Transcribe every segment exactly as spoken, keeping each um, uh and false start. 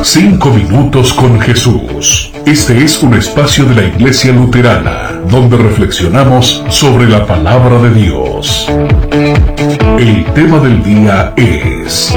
Cinco minutos con Jesús. Este es un espacio de la Iglesia Luterana, donde reflexionamos sobre la palabra de Dios. El tema del día es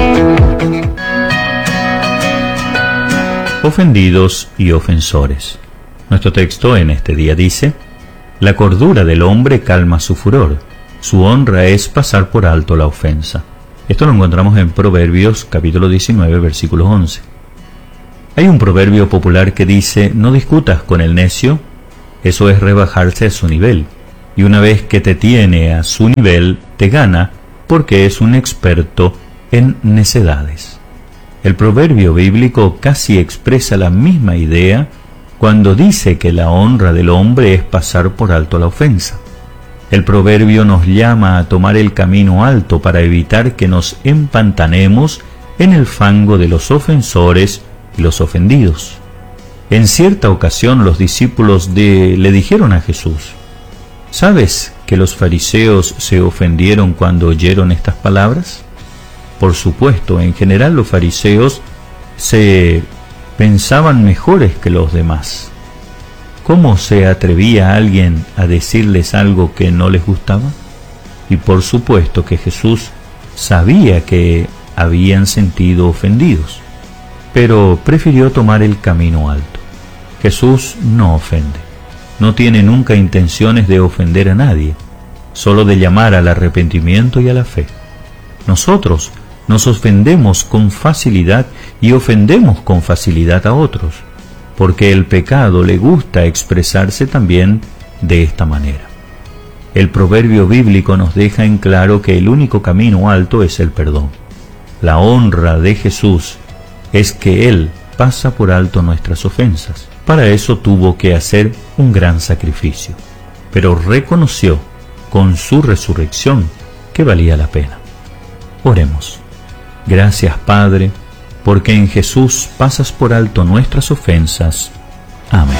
ofendidos y ofensores. Nuestro texto en este día dice: la cordura del hombre calma su furor, su honra es pasar por alto la ofensa. Esto lo encontramos en Proverbios capítulo diecinueve, versículo once. Hay un proverbio popular que dice: no discutas con el necio, eso es rebajarse a su nivel, y una vez que te tiene a su nivel, te gana porque es un experto en necedades. El proverbio bíblico casi expresa la misma idea cuando dice que la honra del hombre es pasar por alto la ofensa. El proverbio nos llama a tomar el camino alto para evitar que nos empantanemos en el fango de los ofensores y los ofendidos. En cierta ocasión los discípulos de, le dijeron a Jesús: ¿sabes que los fariseos se ofendieron cuando oyeron estas palabras? Por supuesto, en general los fariseos se pensaban mejores que los demás. ¿Cómo se atrevía alguien a decirles algo que no les gustaba? Y por supuesto que Jesús sabía que habían sentido ofendidos, pero prefirió tomar el camino alto. Jesús no ofende, no tiene nunca intenciones de ofender a nadie, solo de llamar al arrepentimiento y a la fe. Nosotros nos ofendemos con facilidad y ofendemos con facilidad a otros, porque el pecado le gusta expresarse también de esta manera. El proverbio bíblico nos deja en claro que el único camino alto es el perdón. La honra de Jesús es que Él pasa por alto nuestras ofensas. Para eso tuvo que hacer un gran sacrificio, pero reconoció con su resurrección que valía la pena. Oremos. Gracias, Padre, porque en Jesús pasas por alto nuestras ofensas. Amén.